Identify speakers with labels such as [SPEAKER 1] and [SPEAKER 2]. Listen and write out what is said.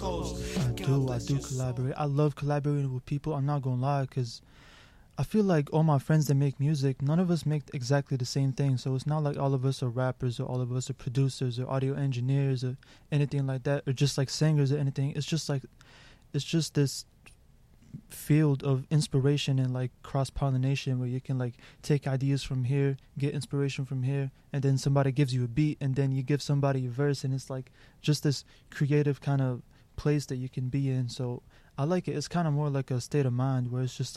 [SPEAKER 1] I do collaborate. I love collaborating with people. I'm not gonna lie, because I feel like all my friends that make music, none of us make exactly the same thing. So it's not like all of us are rappers or all of us are producers or audio engineers or anything like that, or just like singers or anything. It's just this field of inspiration and like cross-pollination where you can like take ideas from here, get inspiration from here, and then somebody gives you a beat and then you give somebody a verse, and it's like just this creative kind of place that you can be in. So I like it. It's kind of more like a state of mind where it's just